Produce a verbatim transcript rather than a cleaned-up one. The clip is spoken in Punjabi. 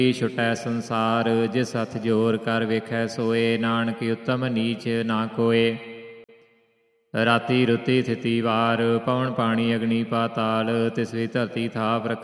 ਛੁਟੈ ਸੰਸਾਰ, ਜਿਸ ਹੱਥ ਜੋਰ ਕਰ ਵੇਖੈ ਸੋਏ। ਨਾਨਕ ਉਤਮ ਨੀਚ ਨਾ ਕੋਏ। ਰਾਤੀ ਰੁਤੀ ਥਿਤੀ ਵਾਰ, ਪਵਨ ਪਾਣੀ ਅਗਨੀ ਪਾਤਾਲ। ਤਿਸ ਵੀ ਧਰਤੀ ਥਾਪ ਰੱਖੈ